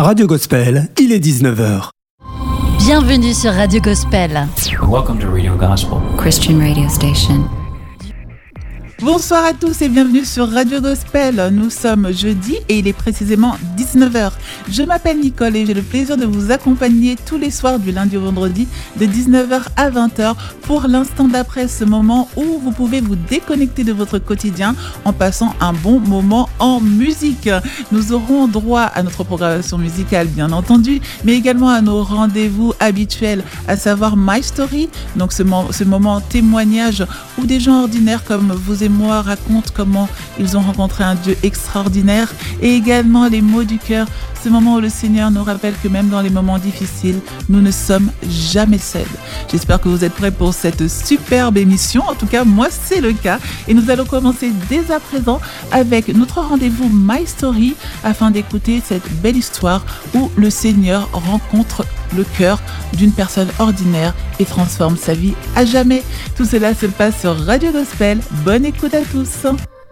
Radio Gospel, il est 19h. Bienvenue sur Radio Gospel. Welcome to Radio Gospel, Christian radio station. Bonsoir à tous et bienvenue sur Radio Gospel. Nous sommes jeudi et il est précisément 19h. Je m'appelle Nicole et j'ai le plaisir de vous accompagner tous les soirs du lundi au vendredi de 19h à 20h pour l'instant d'après, ce moment où vous pouvez vous déconnecter de votre quotidien en passant un bon moment en musique. Nous aurons droit à notre programmation musicale bien entendu, mais également à nos rendez-vous habituels, à savoir My Story, donc ce moment témoignage où des gens ordinaires comme vous et moi racontent comment ils ont rencontré un Dieu extraordinaire, et également les mots du cœur, ce moment où le Seigneur nous rappelle que même dans les moments difficiles, nous ne sommes jamais seuls. J'espère que vous êtes prêts pour cette superbe émission. En tout cas, moi, c'est le cas. Et nous allons commencer dès à présent avec notre rendez-vous My Story afin d'écouter cette belle histoire où le Seigneur rencontre le cœur d'une personne ordinaire et transforme sa vie à jamais. Tout cela se passe sur Radio Gospel. Bonne écoute à tous.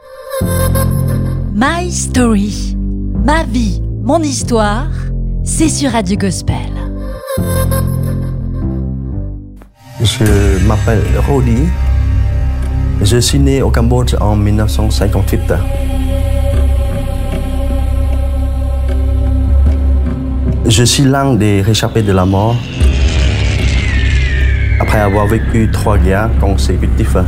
My Story, ma vie, mon histoire, c'est sur Radio Gospel. Je m'appelle Rodi. Je suis né au Cambodge en 1958. Je suis l'un des réchappés de la mort après avoir vécu 3 guerres consécutives.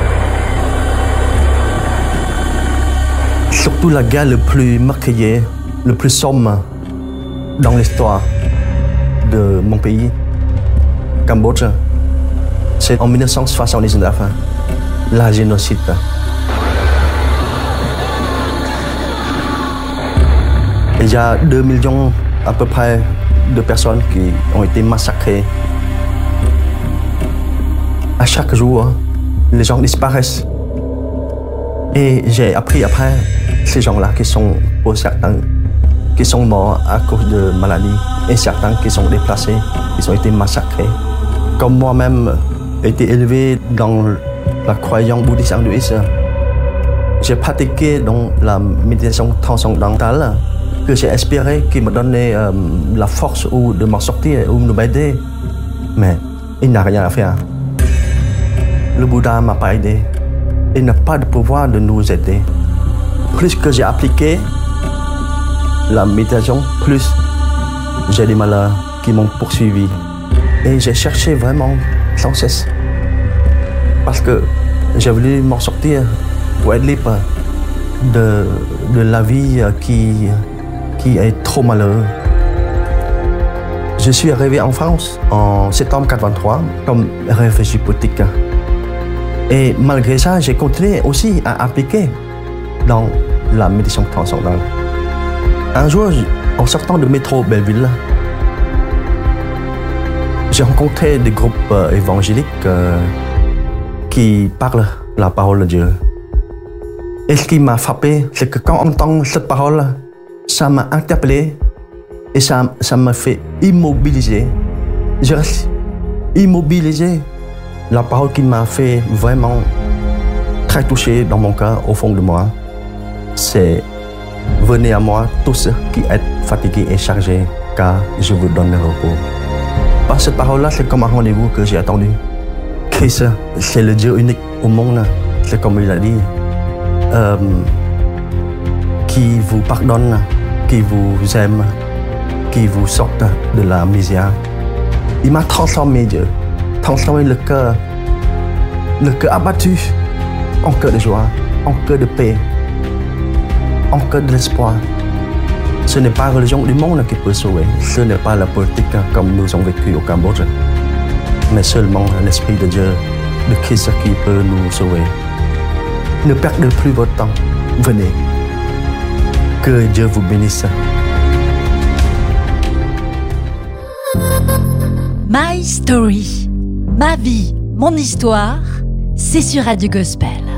Surtout la guerre le plus meurtrière, le plus sombre dans l'histoire de mon pays, Cambodge. C'est en 1979, la génocide. Il y a 2 millions à peu près de personnes qui ont été massacrées. À chaque jour, les gens disparaissent. Et j'ai appris après, ces gens-là qui sont, pour certains, qui sont morts à cause de maladies, et certains qui sont déplacés, qui ont été massacrés. Comme moi-même, j'ai été élevé dans la croyance bouddhiste hindouiste. J'ai pratiqué dans la méditation transcendantale que j'ai espéré qui me donnait la force ou de m'en sortir ou de m'aider. Mais il n'a rien à faire. Le Bouddha ne m'a pas aidé. Il n'a pas de pouvoir de nous aider. Plus que j'ai appliqué la méditation, plus j'ai des malheurs qui m'ont poursuivi. Et j'ai cherché vraiment sans cesse. Parce que j'ai voulu m'en sortir pour être libre de la vie qui est trop malheureuse. Je suis arrivé en France en septembre 1983 comme réfugié politique. Et malgré ça, j'ai continué aussi à appliquer dans la méditation transcendantale. Un jour, en sortant de métro Belleville, j'ai rencontré des groupes évangéliques qui parlent la parole de Dieu. Et ce qui m'a frappé, c'est que quand on entend cette parole, ça m'a interpellé et ça m'a fait immobiliser. Je reste immobilisé. La parole qui m'a fait vraiment très touché dans mon cœur, au fond de moi, c'est « Venez à moi tous qui êtes fatigués et chargés, car je vous donne le repos ». Par cette parole-là, c'est comme un rendez-vous que j'ai attendu. Christ, c'est le Dieu unique au monde, c'est comme il a dit, qui vous pardonne, qui vous aime, qui vous sort de la misère. Il m'a transformé, Dieu, transformé le cœur abattu en cœur de joie, en cœur de paix, en cœur de l'espoir. Ce n'est pas la religion du monde qui peut sauver, ce n'est pas la politique comme nous avons vécu au Cambodge, mais seulement l'Esprit de Dieu, de Christ qui peut nous sauver. Ne perdez plus votre temps, venez. Que Dieu vous bénisse. My Story, ma vie, mon histoire, c'est sur Radio Gospel.